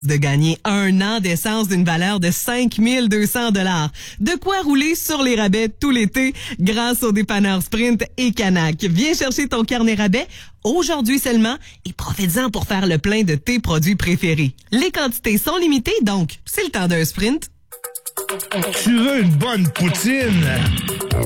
de gagner 1 an d'essence d'une valeur de 5 200 $. De quoi rouler sur les rabais tout l'été grâce aux dépanneurs Sprint et Canac. Viens chercher ton carnet rabais aujourd'hui seulement et profite-en pour faire le plein de tes produits préférés. Les quantités sont limitées, donc c'est le temps d'un sprint. Tu veux une bonne poutine?